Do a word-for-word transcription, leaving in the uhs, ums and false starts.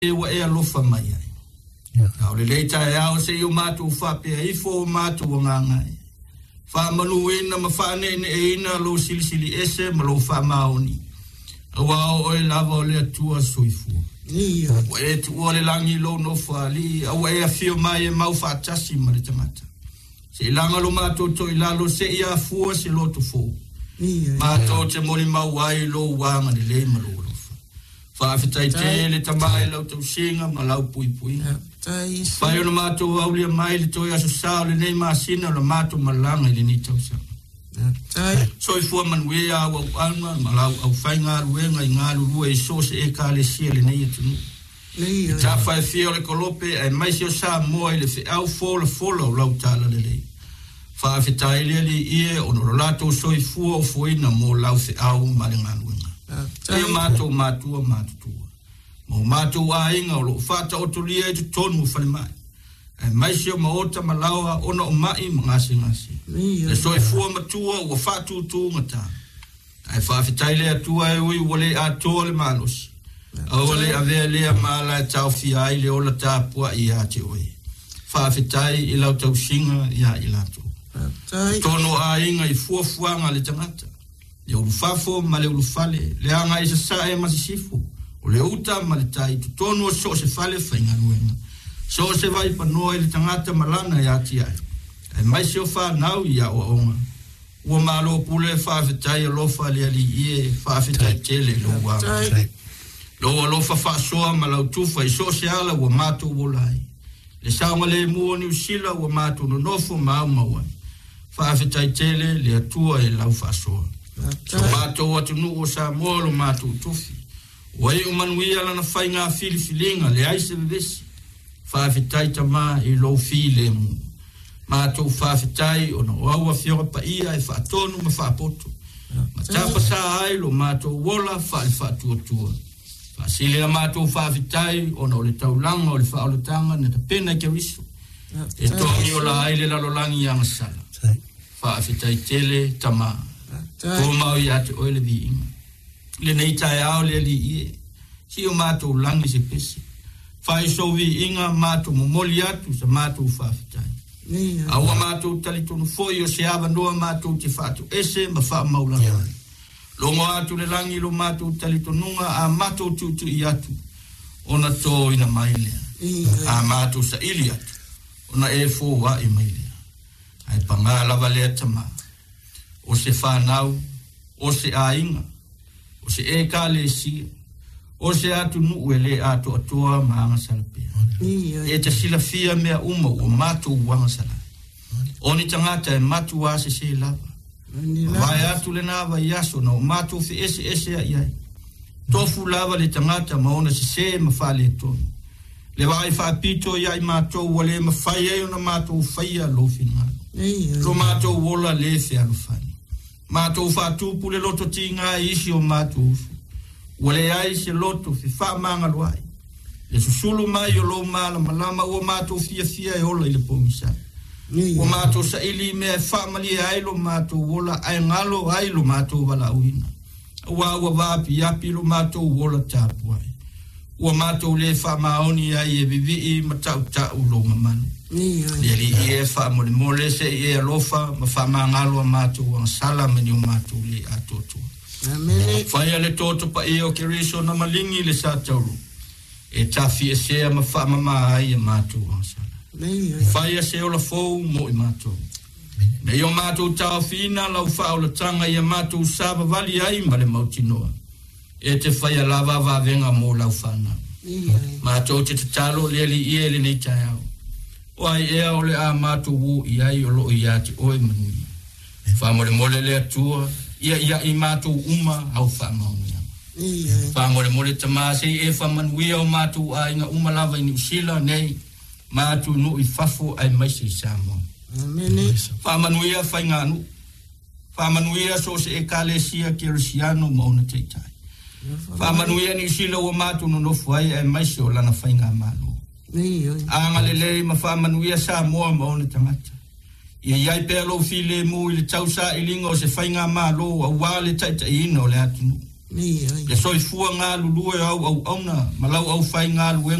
e wa e alofa mai ai. Au le leita e au se i o mātou whape e ifo o mātou o ngangai. Wha manu ina ma whane e ina lo sili sili ese ma lo wha maoni. Awa o e lava o le atua soifua. Wa e tu o le langi lo no whali. Awa e a fio mai e mau whaatasi ma le tangata. Se ilanga lo mātou to ilalo se ia fua se lo to fo. Mātou te mori mau ai lo wanga ni le malo lo fa. Whaafitai te le tamai lau tau singa ma lau pui pui. Pai o na mātou aulia mai le toi aso sao le nei maasina o na mātou malanga i le ni tau sao. So i fua manuea au au alma ma lau au whai ngā ruenga i ngā lurua i so se e ka le sia le nei atunu. I tā whai fia o le kolope ai mai si o sa moa i le whi au fola fola o lau tala le lei. Whaafitai le li ie o no lato so i fua o fuina mo lau whi au ma le ngā ruenga. Ei mātou mātua mātutua. Mo mātou a inga o lo whata o tulia i tu tonu whale mai. E maisi o maota malawa ona o mai ngasi ngasi. Le so i fua matua ua whatu tu ngata. Ai whawhitai lea tua e ui wale a toa le malos. A wale a vea lea maala e tau fia ai le ola tāpua i a te oi. Whawhitai i lau tau singa i a i lato. Tono a inga i fua fuanga le tangata. Le ulu fafo ma le ulu fale. Le anga i sa sa e masisifu. O le uta ma le tai tu tonu o so se fale whainga ruenga. So se vai pa noa i le tangata malana i ati ai. E mai se o wha nau i a o onga. Ua malo pule whawhitai a lofa le ali ie whawhitai tele lo wanga. Lo a lofa whaasoa ma lau tufa i so se ala ua mātou wolai. Le saunga le mua ni usila ua mātou no nofo mau mawai. Whawhitai tele le atua e lau whaasoa. So mātou atu nu o sa molo mātou tufi. Wai o manuia lana whai ngā fili filinga le aise vevesi. Whawhitai tama i lo file mu. Mātou whawhitai o na oaua whiora pa ia e whaatonu ma whaapoto. Ma tapa sa ai lo mātou wola whaali whaatuatua. Whaasile na mātou whawhitai o na o le taulanga o le whaolotanga na ta pena ke riso. E tongi o la aile lalolangi anga sala. Whawhitai tele tama. Tō mau i ate oile vi inga. Le nei tae ao le li ie. Si o mātou langi se pese. Whai so vi inga mātou momoli atu sa mātou whawhitai. Aua mātou talitonu foi o se awa noa mātou te whātou ese ma wha maulanga. Longo atu le langi lo mātou talitonunga a mātou tutu i atu. Ona tō ina mailea. A mātou sa ili atu. Ona e fō wa i mailea. Ai panga lava lea tama. O se whanau, o se ainga. O se e ka le sia. O se atu nuu e le atu atua maanga salapea. E te sila fia mea uma o mātou wanga sala. O ni tangata e matu ase se lava. Vai atu le nawa i aso na o mātou fi ese ese a iai. Tofu lava le tangata maona se se ma whale tonu. Le vai whaapito iai mātou wale ma whai e ona mātou whaia lo finalo. Lo mātou wola le fe alufani. Mātou whaatupu le loto ti ngā isi o mātou usu. Wale ai se loto fi wha mangalo ai. Le susulu mai o lo mala malama ua mātou fia fia e ola i le pomisa. Ua mātou sa ili mea wha mali ai lo mātou wola ai ngalo ai lo mātou wala uina. Ua ua wapi api lo mātou wola tāpu ai. Ua mātou le wha maoni ai e vivi i matau tau lo mamanu. Le li e wha mole mole se e alofa ma wha mangalo a mātou ang sala meni o mātou le atotua. Whaia le toto pa e o ke riso na malingi le sa tauru. E tafi e sea ma wha mama ai e mātou ang sala. Whaia se o la fou mo i mātou. Me i o mātou tau fina lau wha o la tanga i a mātou saba vali ai ma le mautinoa. E te whaia lava vavenga mo lau whana. Mātou te tatalo le li ie le nei tai au. Wai ea o le a mātou wu i ai o lo i ati oe manui. Wha mole mole le atua, ia ia i mātou uma au wha maunga. Wha mole mole tamase e wha manui au mātou a inga uma lava i New Zealand nei, mātou no i fafo ai maise i Samoa. Wha manui a whai ngānu. Wha manui a so se e kale sia ki Risiano mauna teitai. Wha manui a New Zealand o mātou no nofu ai ai maise o lana whai ngā mānu. Anga le lei ma wha manuia sa moa maone tangata. Ia iai pēlo file mu i le tausa i lingo se whainga mā lo a wale taita i ino le atunu. Le soi fua ngā lulu e au au au na, malau au fai ngā lue